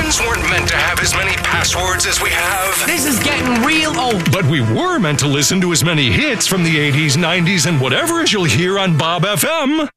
phones weren't meant to have as many passwords as we have. This is getting real old. But we were meant to listen to as many hits from the 80s, 90s, and whatever as you'll hear on Bob FM.